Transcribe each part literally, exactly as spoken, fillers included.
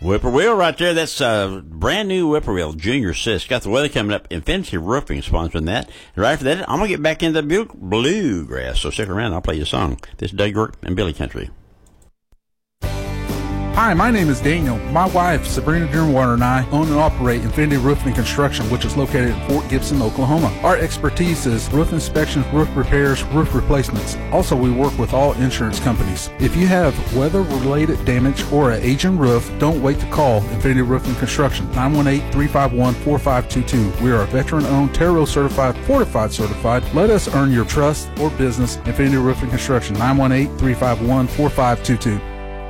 Whippoorwill right there. That's a brand new Whippoorwill, Junior Sis. Got the weather coming up. Infinity Roofing sponsoring that. And right after that, I'm going to get back into the bluegrass. So stick around. I'll play you a song. This is Doug York and Billy Country. Hi, my name is Daniel. My wife, Sabrina Dearwater, and I own and operate Infinity Roofing and Construction, which is located in Fort Gibson, Oklahoma. Our expertise is roof inspections, roof repairs, roof replacements. Also, we work with all insurance companies. If you have weather-related damage or an aging roof, don't wait to call Infinity Roofing and Construction, nine one eight, three five one, four five two two. We are veteran-owned, Terro certified, fortified certified. Let us earn your trust or business. Infinity Roofing and Construction, nine one eight, three five one, four five two two.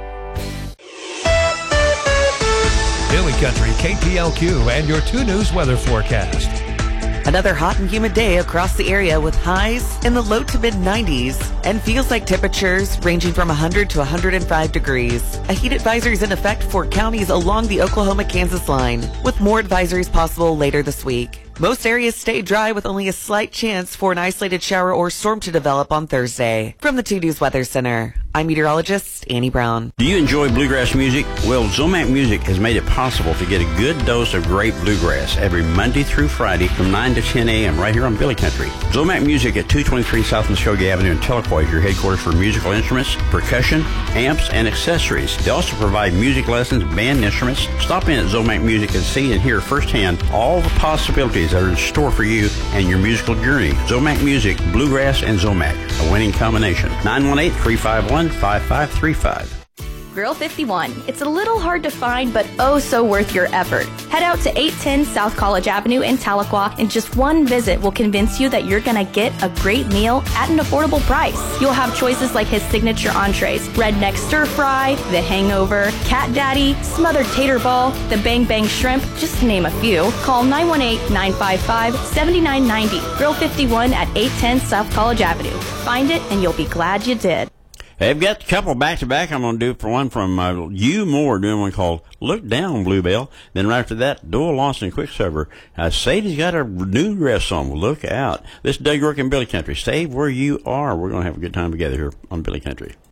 Billy Country, K P L Q, and your two News weather forecast. Another hot and humid day across the area with highs in the low to mid nineties and feels like temperatures ranging from one hundred to one hundred five degrees. A heat advisory is in effect for counties along the Oklahoma-Kansas line, with more advisories possible later this week. Most areas stay dry with only a slight chance for an isolated shower or storm to develop on Thursday. From the two News Weather Center, I'm meteorologist Annie Brown. Do you enjoy bluegrass music? Well, Zomac Music has made it possible to get a good dose of great bluegrass every Monday through Friday from nine to ten a.m. right here on Billy Country. Zomac Music at two twenty-three South Muskogee Avenue in Tahlequah is your headquarters for musical instruments, percussion, amps, and accessories. They also provide music lessons, band instruments. Stop in at Zomac Music and see and hear firsthand all the possibilities that are in store for you and your musical journey. Zomac Music, bluegrass, and Zomac, a winning combination. nine one eight, three five one, five five three five. Grill fifty-one. It's a little hard to find, but oh so worth your effort. Head out to eight ten South College Avenue in Tahlequah, and just one visit will convince you that you're gonna get a great meal at an affordable price. You'll have choices like his signature entrees, redneck stir fry, the hangover, cat daddy, smothered tater ball, the bang bang shrimp, just to name a few. Call nine one eight, nine five five, seven nine nine zero. Grill fifty-one at eight ten South College Avenue. Find it and you'll be glad you did. I've got a couple back to back. I'm going to do for one from uh, you Moore, doing one called "Look Down, Bluebell." Then right after that, Doyle Lawson, Quicksilver. Uh, Sadie's got a new dress song. Look out! This is Doug York and Billy Country. Stay where you are. We're going to have a good time together here on Billy Country.